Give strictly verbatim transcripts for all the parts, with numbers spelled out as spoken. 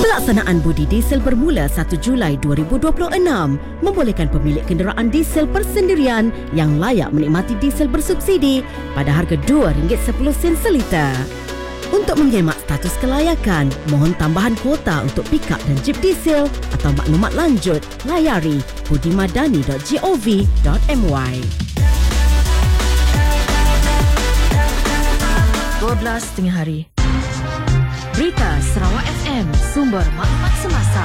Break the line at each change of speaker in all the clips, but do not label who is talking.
Pelaksanaan budi diesel bermula satu Julai dua ribu dua puluh enam membolehkan pemilik kenderaan diesel persendirian yang layak menikmati diesel bersubsidi pada harga dua ringgit sepuluh sen seliter. Untuk menyemak status kelayakan, mohon tambahan kuota untuk pikap dan jeep diesel atau maklumat lanjut, layari budimadani dot gov dot my.
dua belas tengah hari. Berita Sarawak F M, sumber maklumat semasa.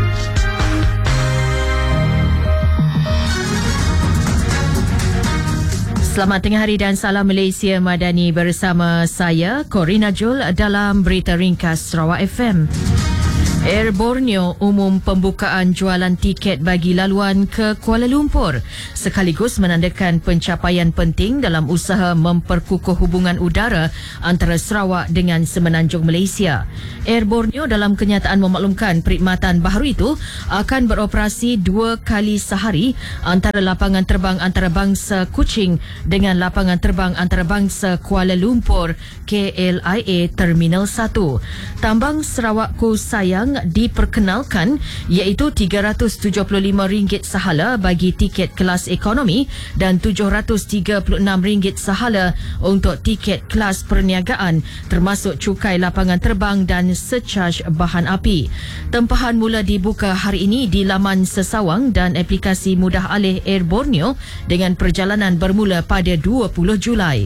Selamat tengah hari dan salam Malaysia Madani bersama saya, Corina Jul dalam Berita Ringkas Sarawak F M. Air Borneo umum pembukaan jualan tiket bagi laluan ke Kuala Lumpur sekaligus menandakan pencapaian penting dalam usaha memperkukuh hubungan udara antara Sarawak dengan semenanjung Malaysia. Air Borneo dalam kenyataan memaklumkan perkhidmatan baharu itu akan beroperasi dua kali sehari antara lapangan terbang antarabangsa Kuching dengan lapangan terbang antarabangsa Kuala Lumpur K L I A Terminal satu. Tambang Sarawak Ku Sayang diperkenalkan iaitu tiga ratus tujuh puluh lima ringgit sahala bagi tiket kelas ekonomi dan tujuh ratus tiga puluh enam ringgit sahala untuk tiket kelas perniagaan termasuk cukai lapangan terbang dan secaj bahan api. Tempahan mula dibuka hari ini di laman sesawang dan aplikasi mudah alih Air Borneo dengan perjalanan bermula pada dua puluh Julai.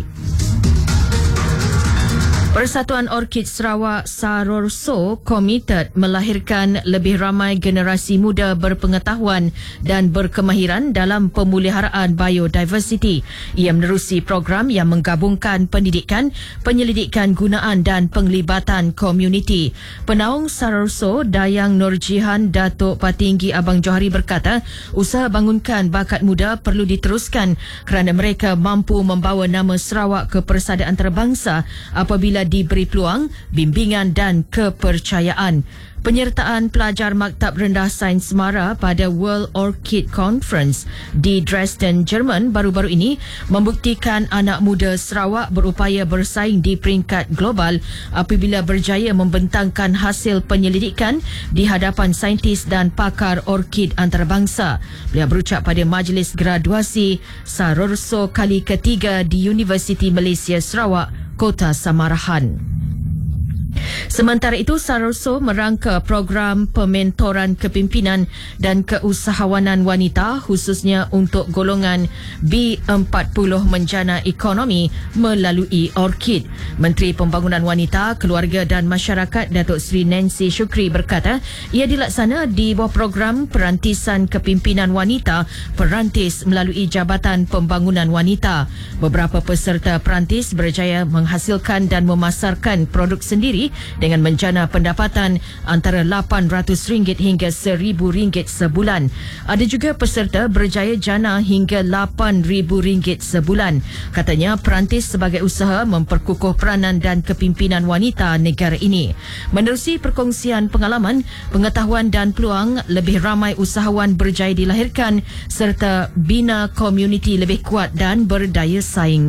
Persatuan Orkid Sarawak Sarorso komited melahirkan lebih ramai generasi muda berpengetahuan dan berkemahiran dalam pemeliharaan biodiversiti. Ia menerusi program yang menggabungkan pendidikan, penyelidikan gunaan dan penglibatan komuniti. Penaung Sarorso Dayang Nurjihan Datuk Patinggi Abang Johari berkata, usaha bangunkan bakat muda perlu diteruskan kerana mereka mampu membawa nama Sarawak ke persada antarabangsa apabila diberi peluang, bimbingan dan kepercayaan. Penyertaan pelajar Maktab Rendah Sains Semara pada World Orchid Conference di Dresden, Jerman baru-baru ini membuktikan anak muda Sarawak berupaya bersaing di peringkat global apabila berjaya membentangkan hasil penyelidikan di hadapan saintis dan pakar orkid antarabangsa. Beliau berucap pada majlis graduasi Sarorso kali ketiga di Universiti Malaysia Sarawak, Kota Samarahan. Sementara itu, Sarorso merangka program pementoran kepimpinan dan keusahawanan wanita khususnya untuk golongan B empat puluh menjana ekonomi melalui Orkid. Menteri Pembangunan Wanita, Keluarga dan Masyarakat Datuk Seri Nancy Shukri berkata ia dilaksana di bawah program perantisan kepimpinan wanita perantis melalui Jabatan Pembangunan Wanita. Beberapa peserta perantis berjaya menghasilkan dan memasarkan produk sendiri dengan menjana pendapatan antara lapan ratus ringgit hingga seribu ringgit sebulan. Ada juga peserta berjaya jana hingga lapan ribu ringgit sebulan. Katanya perantis sebagai usaha memperkukuh peranan dan kepimpinan wanita negara ini. Menerusi perkongsian pengalaman, pengetahuan dan peluang, lebih ramai usahawan berjaya dilahirkan serta bina komuniti lebih kuat dan berdaya saing.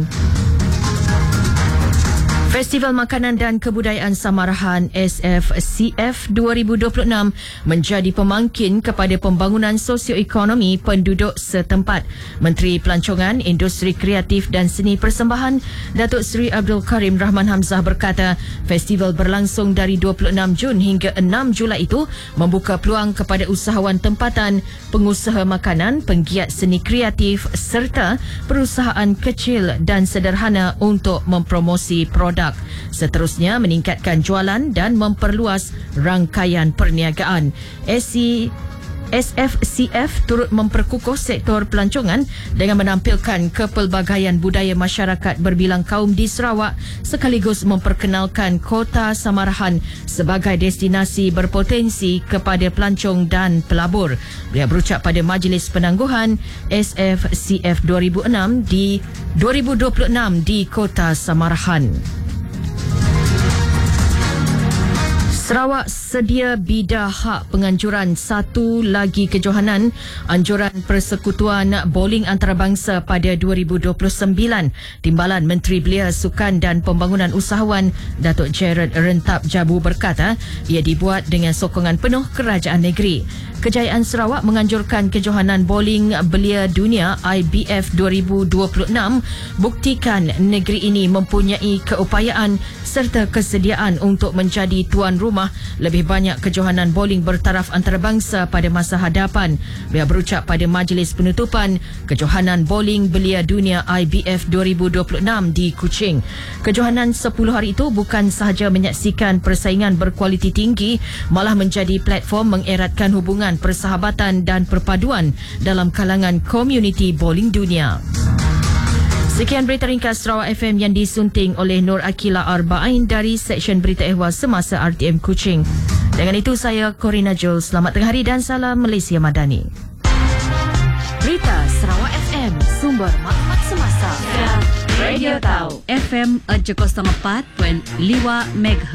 Festival Makanan dan Kebudayaan Samarahan S F C F dua ribu dua puluh enam menjadi pemangkin kepada pembangunan sosioekonomi penduduk setempat. Menteri Pelancongan, Industri Kreatif dan Seni Persembahan Datuk Seri Abdul Karim Rahman Hamzah berkata, festival berlangsung dari dua puluh enam Jun hingga enam Julai itu membuka peluang kepada usahawan tempatan, pengusaha makanan, penggiat seni kreatif serta perusahaan kecil dan sederhana untuk mempromosi produk. Seterusnya meningkatkan jualan dan memperluas rangkaian perniagaan. S F C F turut memperkukuh sektor pelancongan dengan menampilkan kepelbagaian budaya masyarakat berbilang kaum di Sarawak sekaligus memperkenalkan Kota Samarahan sebagai destinasi berpotensi kepada pelancong dan pelabur. Beliau berucap pada majlis penangguhan S F C F dua ribu enam di dua ribu dua puluh enam di Kota Samarahan. Sarawak sedia bidar hak penganjuran satu lagi kejohanan anjuran Persekutuan Bowling Antarabangsa pada dua ribu dua puluh sembilan. Timbalan Menteri Belia Sukan dan Pembangunan Usahawan Datuk Jared Rentap Jabu berkata ia dibuat dengan sokongan penuh kerajaan negeri. Kejayaan Sarawak menganjurkan kejohanan bowling belia dunia I B F dua ribu dua puluh enam buktikan negeri ini mempunyai keupayaan serta kesediaan untuk menjadi tuan rumah lebih banyak kejohanan bowling bertaraf antarabangsa pada masa hadapan. Beliau berucap pada majlis penutupan kejohanan bowling belia dunia I B F dua ribu dua puluh enam di Kuching. Kejohanan sepuluh hari itu bukan sahaja menyaksikan persaingan berkualiti tinggi, malah menjadi platform mengeratkan hubungan persahabatan dan perpaduan dalam kalangan komuniti bowling dunia. Sekian berita ringkas Sarawak F M yang disunting oleh Nur Akila Arba'in dari Seksyen Berita Ehwal Semasa R T M Kuching. Dengan itu saya Corina Jules. Selamat tengah hari dan salam Malaysia Madani.
Berita Sarawak F M, sumber maklumat semasa.
Radio Tau F M tujuh kosong empat titik lima MHz.